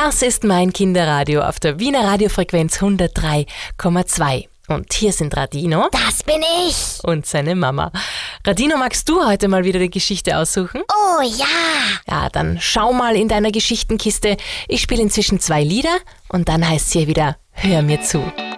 Das ist mein Kinderradio auf der Wiener Radiofrequenz 103,2. Und hier sind Radino. Das bin ich. Und seine Mama. Radino, magst du heute mal wieder die Geschichte aussuchen? Oh ja. Ja, dann schau mal in deiner Geschichtenkiste. Ich spiele inzwischen 2 Lieder und dann heißt es hier wieder, hör mir zu.